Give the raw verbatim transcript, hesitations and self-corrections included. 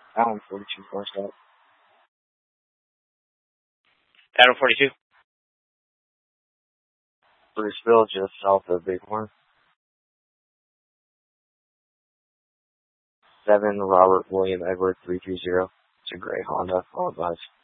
Allen forty-two, four stop. Adam forty-two. Bruceville, just south of Bighorn. seven Robert William Edward three three zero. It's a gray Honda. All advised.